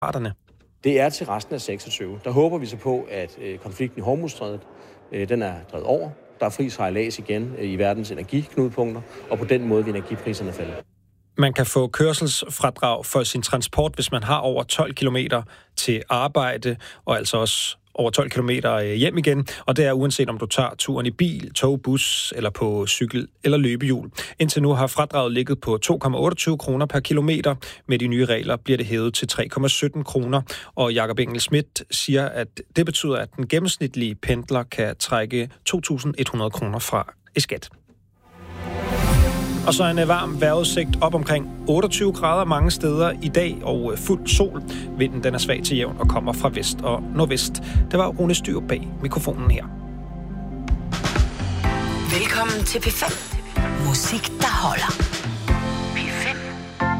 parterne. Det er til resten af 26. Der håber vi så på, at konflikten i Hormuzstrædet, den er drevet over. Der er fri sejlads igen i verdens energiknudepunkter, og på den måde vil energipriserne falde. Man kan få kørselsfradrag for sin transport, hvis man har over 12 kilometer til arbejde, og altså også over 12 kilometer hjem igen, og det er uanset om du tager turen i bil, tog, bus eller på cykel eller løbehjul. Indtil nu har fradraget ligget på 2,28 kroner per kilometer. Med de nye regler bliver det hævet til 3,17 kroner, og Jakob Engel Schmidt siger, at det betyder, at den gennemsnitlige pendler kan trække 2.100 kroner fra i skat. Og så en varm vejrudsigt op omkring 28 grader mange steder i dag og fuld sol. Vinden den er svag til jævn og kommer fra vest og nordvest. Det var Rune Styr bag mikrofonen her. Velkommen til P5. Musik, der holder.